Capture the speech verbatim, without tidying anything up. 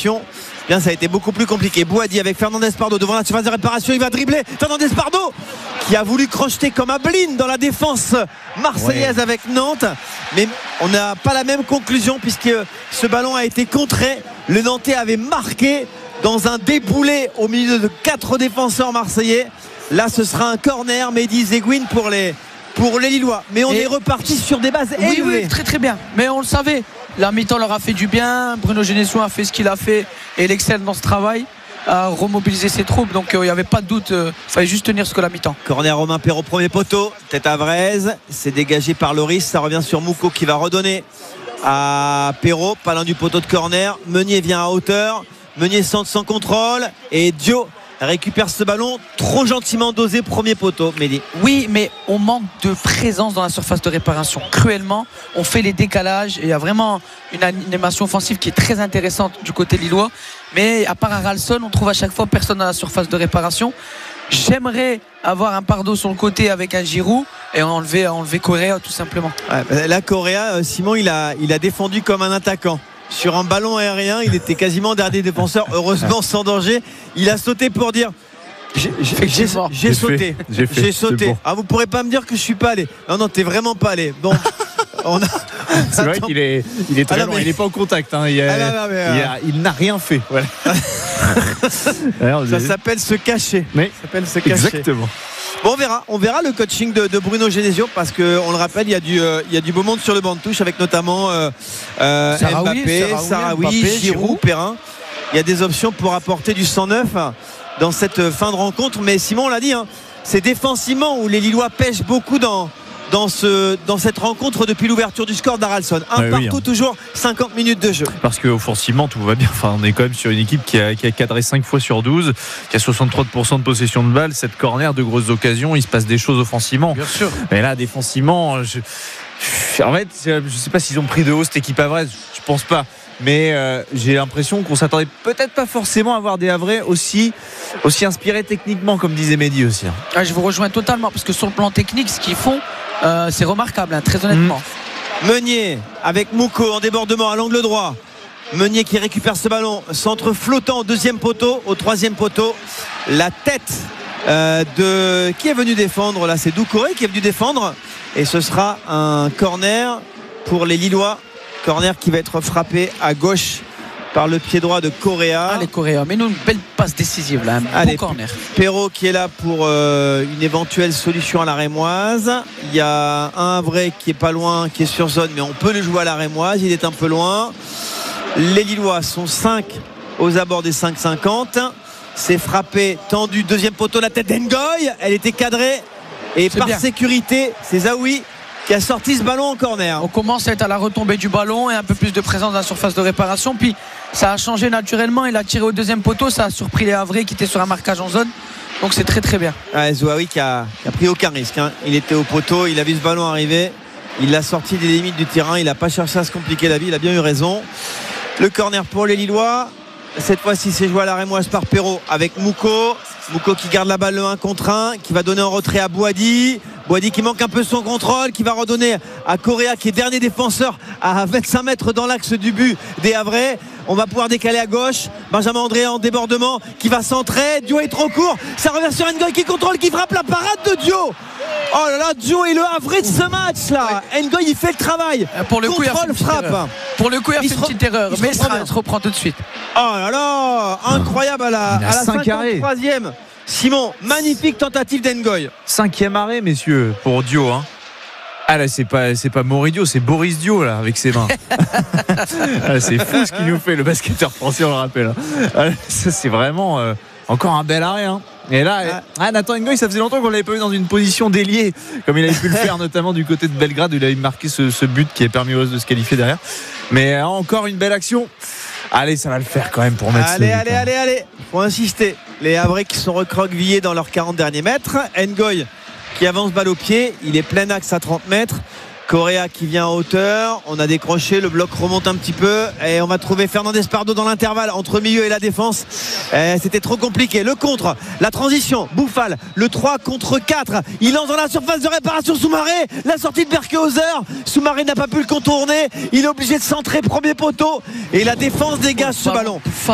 réparation, eh bien ça a été beaucoup plus compliqué. Boadi avec Fernandez Pardo devant la surface de réparation, il va dribbler. Fernandez Pardo qui a voulu crocheter comme un blind dans la défense marseillaise ouais. avec Nantes, mais on n'a pas la même conclusion puisque ce ballon a été contré. Le Nantais avait marqué dans un déboulé au milieu de quatre défenseurs marseillais. Là ce sera un corner, Mehdi Seguin pour les pour les Lillois, mais on Et est reparti sur des bases oui, élevées. Oui, très très bien, mais on le savait, la mi-temps leur a fait du bien. Bruno Genesio a fait ce qu'il a fait et il excelle dans ce travail, à remobiliser ses troupes, donc il euh, n'y avait pas de doute, il euh, fallait juste tenir ce que la mi-temps. Corner Romain Perraud, premier poteau, tête à Vraise, c'est dégagé par Loris, ça revient sur Mouko qui va redonner à Perraud, pas loin du poteau de corner. Meunier vient à hauteur, Meunier centre sans contrôle et Dio récupère ce ballon trop gentiment dosé, premier poteau. Mehdi. Oui, mais on manque de présence dans la surface de réparation cruellement. On fait les décalages et il y a vraiment une animation offensive qui est très intéressante du côté lillois, mais à part Haralson, on trouve à chaque fois personne dans la surface de réparation. J'aimerais avoir un Pardo sur le côté avec un Giroud et enlever, enlever Correa tout simplement. Ouais, là Correa, Simon il a, il a défendu comme un attaquant. Sur un ballon aérien, il était quasiment dernier défenseur, heureusement sans danger. Il a sauté pour dire j'ai, j'ai, j'ai, j'ai sauté, j'ai, fait, j'ai sauté. Bon. Ah, vous pourrez pas me dire que je suis pas allé. Non non, t'es vraiment pas allé. Bon, on a... c'est vrai qu'il est, il est très ah, non, loin. Mais... Il est pas en contact. Hein. Il, a, ah, non, non, mais, euh... il, a, il n'a rien fait. Voilà. Alors, ça s'appelle se cacher. Mais ça s'appelle se cacher. Exactement. Bon, on verra, on verra le coaching de, de Bruno Genesio parce que on le rappelle, il y a du, euh, il y a du beau monde sur le banc de touche avec notamment euh, euh, Sarawi, Mbappé, Sarawi, Giroud, Perrin. Il y a des options pour apporter du cent neuf dans cette fin de rencontre. Mais Simon l'a dit, hein, c'est défensivement où les Lillois pêchent beaucoup dans. Dans, ce, dans cette rencontre depuis l'ouverture du score d'Haralson. Un ouais, partout, oui, hein. Toujours cinquante minutes de jeu. Parce qu'offensivement, tout va bien. Enfin, on est quand même sur une équipe qui a, qui a cadré cinq fois sur douze, qui a soixante-trois pour cent de possession de balle, sept corners, de grosses occasions. Il se passe des choses offensivement. Bien sûr. Mais là, défensivement, je... en fait, je ne sais pas s'ils ont pris de haut cette équipe havraise. Je ne pense pas. Mais euh, j'ai l'impression qu'on s'attendait peut-être pas forcément à voir des Havrais aussi, aussi inspirés techniquement, comme disait Mehdi aussi. Hein. Ah, je vous rejoins totalement, parce que sur le plan technique, ce qu'ils font, euh, c'est remarquable, hein, très honnêtement. Mmh. Meunier avec Mouko en débordement à l'angle droit. Meunier qui récupère ce ballon, centre flottant au deuxième poteau, au troisième poteau. La tête euh, de qui est venu défendre là, c'est Doucouré qui est venu défendre, et ce sera un corner pour les Lillois. Corner qui va être frappé à gauche par le pied droit de Correa. Allez Correa, mais nous une belle passe décisive là, un Allez, bon corner. Perraud qui est là pour euh, une éventuelle solution à la Rémoise. Il y a un vrai qui est pas loin, qui est sur zone, mais on peut le jouer à la Rémoise. Il est un peu loin. Les Lillois sont cinq aux abords des cinq cinquante. C'est frappé, tendu, deuxième poteau, la tête d'Engoy. Elle était cadrée et c'est par bien. Sécurité, c'est Zaoui qui a sorti ce ballon en corner. On commence à être à la retombée du ballon et un peu plus de présence dans la surface de réparation. Puis ça a changé naturellement. Il a tiré au deuxième poteau. Ça a surpris les Havrais qui étaient sur un marquage en zone. Donc c'est très très bien. Ouais, Zouaoui qui a, qui a pris aucun risque. Hein. Il était au poteau. Il a vu ce ballon arriver. Il l'a sorti des limites du terrain. Il n'a pas cherché à se compliquer la vie. Il a bien eu raison. Le corner pour les Lillois. Cette fois-ci, c'est joué à la Rémoise par Perraud avec Mouko. Mouko qui garde la balle le un contre un, qui va donner en retrait à Boadi. Boadi qui manque un peu son contrôle, qui va redonner à Correa qui est dernier défenseur à vingt-cinq mètres dans l'axe du but des Havrais. On va pouvoir décaler à gauche. Benjamin André en débordement qui va centrer. Dio est trop court. Ça revient sur Ngoy qui contrôle, qui frappe la parade de Dio. Oh là là, Dio est le Havrais de ce match là. Ouais. Ngoy il fait le travail. Pour le contrôle, coup, il a fait frappe. Erreur. Pour le coup, il a fait une petite erreur. Mais il se, se reprend tout de suite. Oh là là, incroyable à la, à la cinquante-troisième. Simon, magnifique tentative d'Ngoy. Cinquième arrêt, messieurs, pour Dio. Hein. Ah là, c'est pas, c'est pas Moridio, c'est Boris Dio là, avec ses mains. Ah, c'est fou ce qu'il nous fait, le basketteur français, on le rappelle. Ah, ça, c'est vraiment euh, encore un bel arrêt. Hein. Et là, ah, Nathan Ngoy, ça faisait longtemps qu'on l'avait pas vu dans une position d'ailier, comme il avait pu le faire notamment du côté de Belgrade, où il avait marqué ce, ce but qui a permis aux Roses de se qualifier derrière. Mais euh, encore une belle action. Allez, ça va le faire quand même pour mettre. Allez, allez, allez, allez. Faut insister. Les Havrais qui sont recroquevillés dans leurs quarante derniers mètres. Ngoy qui avance balle au pied. Il est plein axe à trente mètres. Correa qui vient en hauteur. On a décroché. Le bloc remonte un petit peu. Et on va trouver Fernandez Pardo dans l'intervalle entre milieu et la défense. Et c'était trop compliqué. Le contre. La transition. Bouffal. Le trois contre quatre. Il lance dans la surface de réparation Soumaré. La sortie de Berkehauser. Soumaré n'a pas pu le contourner. Il est obligé de centrer premier poteau. Et la défense dégage ce ballon.